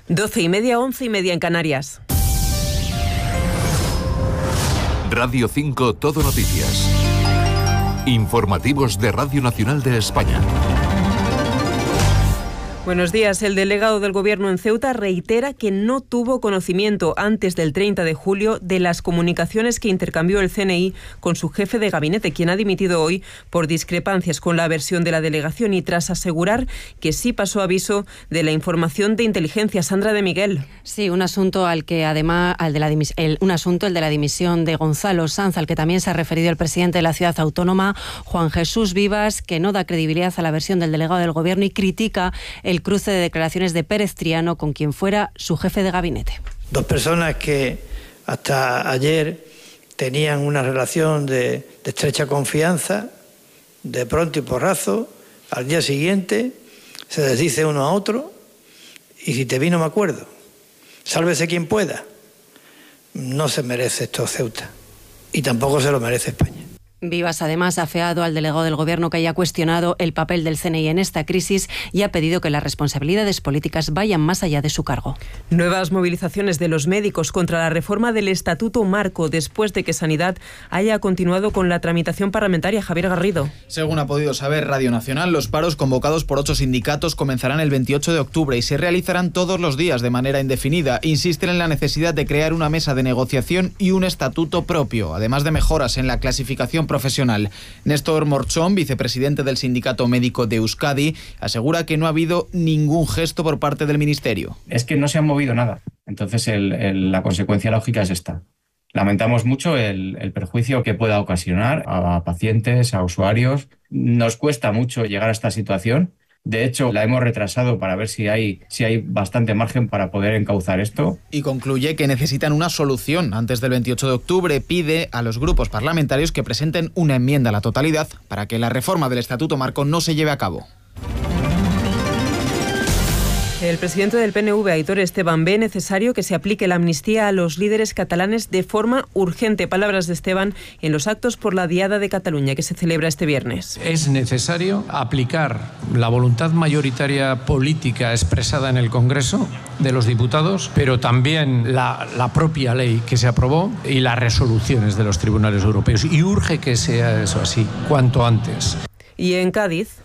12:30, 11:30 en Canarias. Radio 5 Todo Noticias. Informativos de Radio Nacional de España. Buenos días. El delegado del Gobierno en Ceuta reitera que no tuvo conocimiento antes del 30 de julio de las comunicaciones que intercambió el CNI con su jefe de gabinete, quien ha dimitido hoy por discrepancias con la versión de la delegación y tras asegurar que sí pasó aviso de la información de inteligencia. Sandra de Miguel. Sí, un asunto al que además el de la dimisión de Gonzalo Sanz, al que también se ha referido el presidente de la ciudad autónoma, Juan Jesús Vivas, que no da credibilidad a la versión del delegado del Gobierno y critica el cruce de declaraciones de Pérez Triano con quien fuera su jefe de gabinete. Dos personas que hasta ayer tenían una relación de estrecha confianza, de pronto y porrazo, al día siguiente se desdice uno a otro y si te vi no me acuerdo. Sálvese quien pueda. No se merece esto Ceuta y tampoco se lo merece España. Vivas además ha afeado al delegado del Gobierno que haya cuestionado el papel del CNI en esta crisis y ha pedido que las responsabilidades políticas vayan más allá de su cargo. Nuevas movilizaciones de los médicos contra la reforma del Estatuto Marco después de que Sanidad haya continuado con la tramitación parlamentaria. Javier Garrido. Según ha podido saber Radio Nacional, los paros convocados por 8 sindicatos comenzarán el 28 de octubre y se realizarán todos los días de manera indefinida. Insisten en la necesidad de crear una mesa de negociación y un estatuto propio, además de mejoras en la clasificación profesional. Néstor Morchón, vicepresidente del Sindicato Médico de Euskadi, asegura que no ha habido ningún gesto por parte del Ministerio. Es que no se ha movido nada. Entonces la consecuencia lógica es esta. Lamentamos mucho el perjuicio que pueda ocasionar a pacientes, a usuarios. Nos cuesta mucho llegar a esta situación. De hecho, la hemos retrasado para ver si hay bastante margen para poder encauzar esto. Y concluye que necesitan una solución antes del 28 de octubre. Pide a los grupos parlamentarios que presenten una enmienda a la totalidad para que la reforma del Estatuto Marco no se lleve a cabo. El presidente del PNV, Aitor Esteban, ve necesario que se aplique la amnistía a los líderes catalanes de forma urgente. Palabras de Esteban en los actos por la Diada de Cataluña que se celebra este viernes. Es necesario aplicar la voluntad mayoritaria política expresada en el Congreso de los Diputados, pero también la propia ley que se aprobó y las resoluciones de los tribunales europeos. Y urge que sea eso así, cuanto antes. Y en Cádiz,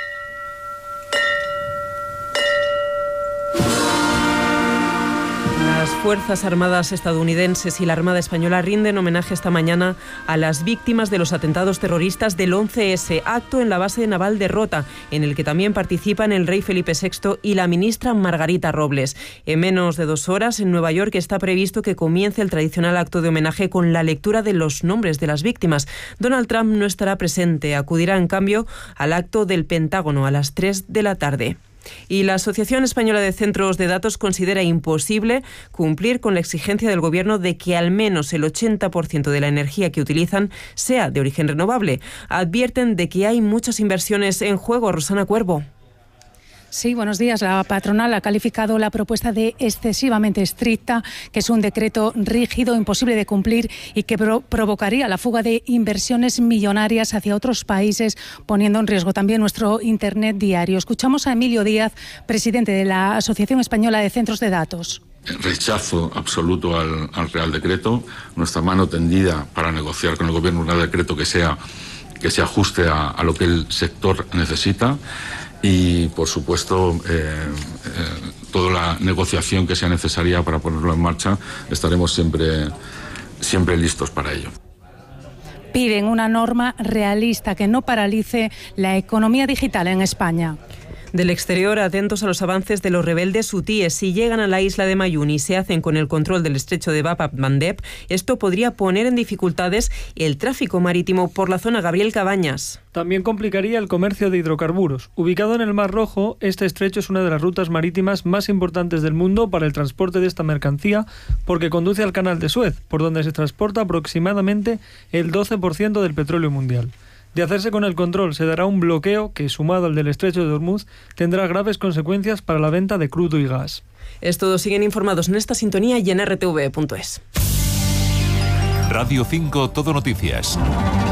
las Fuerzas Armadas estadounidenses y la Armada Española rinden homenaje esta mañana a las víctimas de los atentados terroristas del 11S, acto en la base naval de Rota, en el que también participan el rey Felipe VI y la ministra Margarita Robles. En menos de 2 horas, en Nueva York, está previsto que comience el tradicional acto de homenaje con la lectura de los nombres de las víctimas. Donald Trump no estará presente, acudirá en cambio al acto del Pentágono a las 3 de la tarde. Y la Asociación Española de Centros de Datos considera imposible cumplir con la exigencia del Gobierno de que al menos el 80% de la energía que utilizan sea de origen renovable. Advierten de que hay muchas inversiones en juego. Rosana Cuervo. Sí, buenos días. La patronal ha calificado la propuesta de excesivamente estricta, que es un decreto rígido, imposible de cumplir y que provocaría la fuga de inversiones millonarias hacia otros países, poniendo en riesgo también nuestro Internet diario. Escuchamos a Emilio Díaz, presidente de la Asociación Española de Centros de Datos. Rechazo absoluto al Real Decreto. Nuestra mano tendida para negociar con el Gobierno un Real Decreto que se ajuste a lo que el sector necesita. Y, por supuesto, toda la negociación que sea necesaria para ponerlo en marcha, estaremos siempre listos para ello. Piden una norma realista que no paralice la economía digital en España. Del exterior, atentos a los avances de los rebeldes hutíes. Si llegan a la isla de Mayún y se hacen con el control del estrecho de Bab al-Mandeb, esto podría poner en dificultades el tráfico marítimo por la zona. Gabriel Cabañas. También complicaría el comercio de hidrocarburos. Ubicado en el Mar Rojo, este estrecho es una de las rutas marítimas más importantes del mundo para el transporte de esta mercancía, porque conduce al Canal de Suez, por donde se transporta aproximadamente el 12% del petróleo mundial. De hacerse con el control, se dará un bloqueo que, sumado al del estrecho de Hormuz, tendrá graves consecuencias para la venta de crudo y gas. Es todo. Siguen informados en esta sintonía y en rtv.es. Radio 5 Todo Noticias.